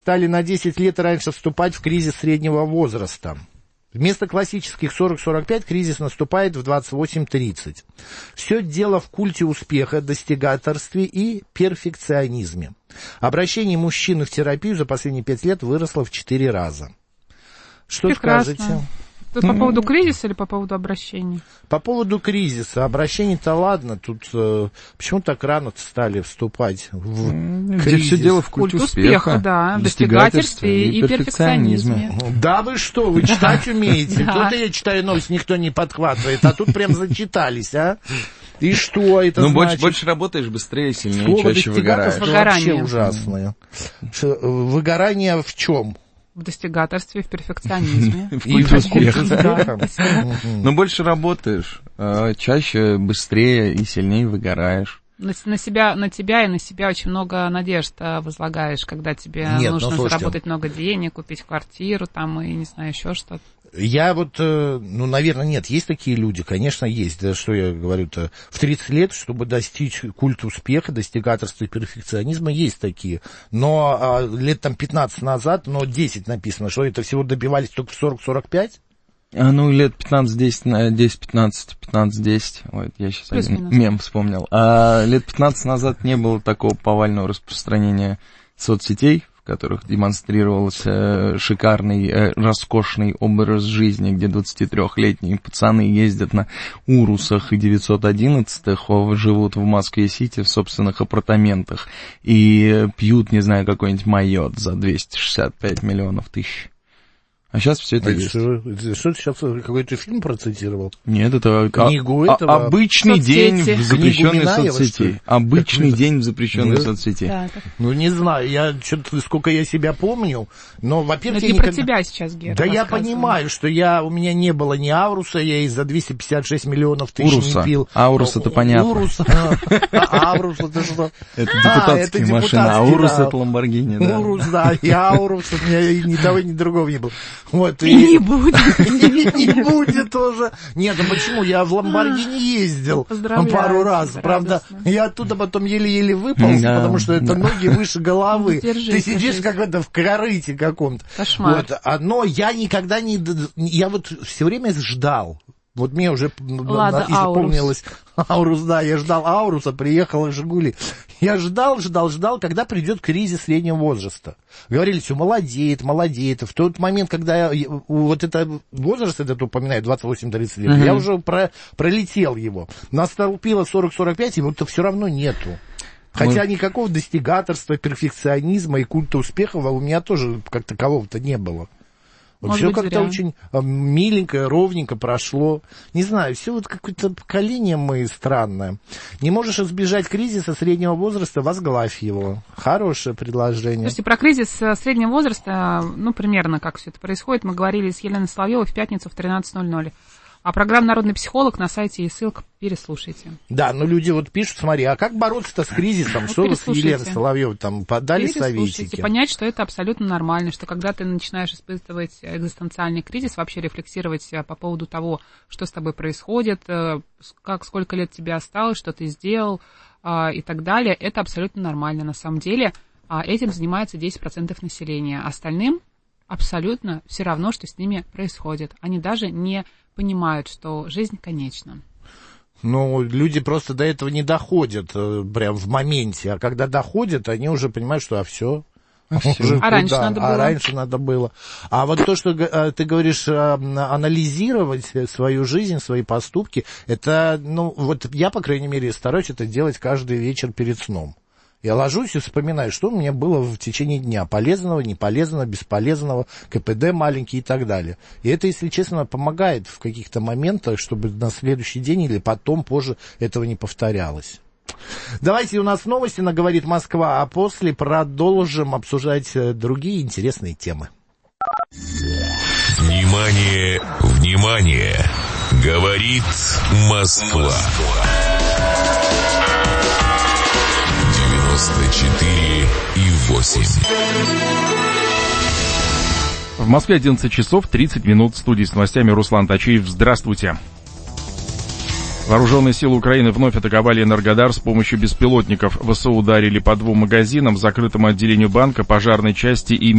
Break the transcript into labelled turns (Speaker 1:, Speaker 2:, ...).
Speaker 1: стали на 10 лет раньше вступать в кризис среднего возраста. Вместо классических 40-45 кризис наступает в 28-30. Все дело в культе успеха, достигаторстве и перфекционизме. Обращение мужчины в терапию за последние 5 лет выросло в 4 раза. Что
Speaker 2: Прекрасно.
Speaker 1: скажете?
Speaker 2: Тут по поводу кризиса или по поводу обращений?
Speaker 1: По поводу кризиса. Обращений-то ладно, тут почему так рано стали вступать в кризис?
Speaker 3: Все дело в культе успеха,
Speaker 2: да, достигательстве и перфекционизме.
Speaker 1: Да вы что, вы читать умеете? Тут я читаю новости, никто не подхватывает, а тут прям зачитались, а? И что это значит?
Speaker 3: Больше работаешь, быстрее, сильнее, чаще выгораешь.
Speaker 1: Вообще ужасное. Выгорание в чем?
Speaker 2: В достигаторстве, в перфекционизме.
Speaker 3: В культе успеха. Но больше работаешь, чаще, быстрее и сильнее выгораешь.
Speaker 2: На тебя и на себя очень много надежд возлагаешь, когда тебе нужно заработать много денег, купить квартиру там и, не знаю, еще что-то.
Speaker 1: Я наверное, нет, есть такие люди, конечно, есть. Да что я говорю-то, в 30 лет, чтобы достичь культа успеха, достигаторства и перфекционизма, есть такие. Но лет там 15 назад, 10 написано, что это всего добивались только в 40-45?
Speaker 3: Лет 15-10. Ой, я сейчас мем вспомнил. Лет 15 назад не было такого повального распространения соцсетей, в которых демонстрировался шикарный, роскошный образ жизни, где 23-летние пацаны ездят на Урусах и 911-х, живут в Москве-Сити в собственных апартаментах и пьют, не знаю, какой-нибудь майот за 265 миллионов тысяч. А сейчас все это есть.
Speaker 1: Что ты сейчас какой-то фильм процитировал?
Speaker 3: Нет, это
Speaker 1: книгу этого...
Speaker 3: обычный день в запрещенной соцсети. Обычный день в запрещенной соцсети.
Speaker 1: Не знаю, сколько я себя помню, но, во-первых,
Speaker 2: я не про тебя сейчас, Гера,
Speaker 1: да я понимаю, что у меня не было ни Ауруса, я и за 256 миллионов тысяч не пил.
Speaker 3: Аурус это понятно.
Speaker 1: Аурус это что?
Speaker 3: Это депутатская машина, Аурус это Ламборгини.
Speaker 1: Аурус, да, и Аурус, у меня ни того, ни другого не было. Вот,
Speaker 2: и не будет.
Speaker 1: Не будет тоже. Нет, почему? Я в Ламборгини ездил пару раз. Правда, я оттуда потом еле-еле выполз, потому что это ноги выше головы. Ты сидишь как в корыте каком-то.
Speaker 2: Кошмар.
Speaker 1: Но я никогда не... Я все время ждал. Вот мне уже исполнилось Аурус, да, я ждал Ауруса, приехала «Жигули». Я ждал, когда придет кризис среднего возраста. Говорили, все, молодеет. В тот момент, когда вот это возраст этот упоминаю, 28-30 лет, я уже пролетел его. Наступило 40-45, и вот все равно нету. Хотя никакого достигаторства, перфекционизма и культа успеха у меня тоже как такового-то не было. Все как-то очень миленько, ровненько прошло. Не знаю, все какое-то поколение мы странное. Не можешь избежать кризиса среднего возраста, возглавь его. Хорошее предложение.
Speaker 2: Слушайте, про кризис среднего возраста, примерно как все это происходит, мы говорили с Еленой Соловьевой в пятницу в 13:00. А программа «Народный психолог» на сайте, и ссылка, переслушайте.
Speaker 1: Да, но люди пишут, смотри, а как бороться-то с кризисом? Что вы с Еленой Соловьевой там подали советики?
Speaker 2: Понять, что это абсолютно нормально, что когда ты начинаешь испытывать экзистенциальный кризис, вообще рефлексировать по поводу того, что с тобой происходит, сколько лет тебе осталось, что ты сделал и так далее, это абсолютно нормально на самом деле. Этим занимается 10% населения. Остальным абсолютно все равно, что с ними происходит. Они даже не понимают, что жизнь конечна.
Speaker 1: Люди просто до этого не доходят прям в моменте, а когда доходят, они уже понимают, что все. Раньше надо было. А вот то, что ты говоришь, анализировать свою жизнь, свои поступки, это, я, по крайней мере, стараюсь это делать каждый вечер перед сном. Я ложусь и вспоминаю, что у меня было в течение дня. Полезного, неполезного, бесполезного, КПД маленький и так далее. И это, если честно, помогает в каких-то моментах, чтобы на следующий день или потом, позже этого не повторялось. Давайте, у нас новости на «Говорит Москва», а после продолжим обсуждать другие интересные темы.
Speaker 4: Внимание, внимание! Говорит Москва. 94,8.
Speaker 5: В Москве 11 часов 30 минут. В студии с новостями Руслан Тачиев. Здравствуйте. Вооруженные силы Украины вновь атаковали Энергодар с помощью беспилотников. ВСУ ударили по 2 магазинам, закрытому отделению банка, пожарной части и